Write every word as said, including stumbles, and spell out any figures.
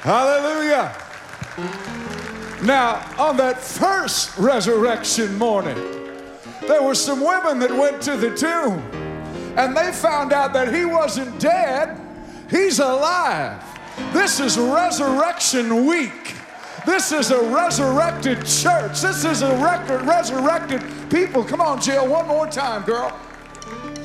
Hallelujah. Now, on that first resurrection morning, there were some women that went to the tomb, and they found out that he wasn't dead, he's alive. This is Resurrection Week. This is a resurrected church. This is a record, resurrected people. Come on, Jill, one more time, girl.